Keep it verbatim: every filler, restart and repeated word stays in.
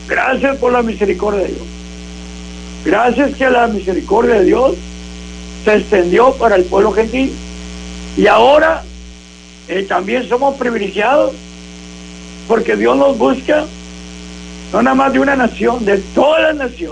Gracias por la misericordia de Dios. Gracias que la misericordia de Dios se extendió para el pueblo gentil. Y ahora eh, también somos privilegiados porque Dios nos busca no nada más de una nación, de todas las naciones.